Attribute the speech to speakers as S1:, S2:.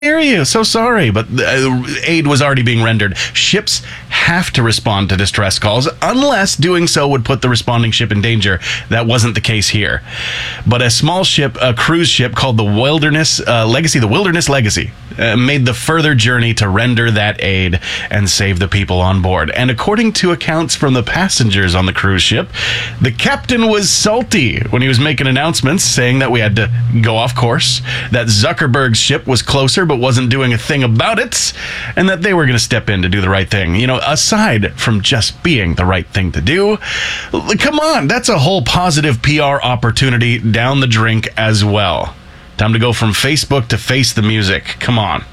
S1: hear you. So sorry, but aid was already being rendered. Ships have to respond to distress calls unless doing so would put the responding ship in danger. That wasn't the case here. But a small ship, a cruise ship called the Wilderness Legacy, made the further journey to render that aid and save the people on board. And according to accounts from the passengers on the cruise ship, the captain was salty when he was making announcements saying that we had to go off course, that Zuckerberg's ship was closer but wasn't doing a thing about it, and that they were going to step in to do the right thing. You know, aside from just being the right thing to do, come on, that's a whole positive PR opportunity down the drink as well. Time to go from Facebook to face the music. Come on.